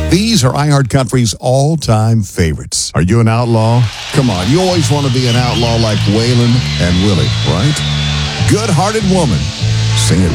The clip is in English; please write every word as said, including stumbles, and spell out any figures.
These are iHeartCountry's all-time favorites. Are you an outlaw? Come on, you always want to be an outlaw like Waylon and Willie, right? Good-Hearted Woman. Sing it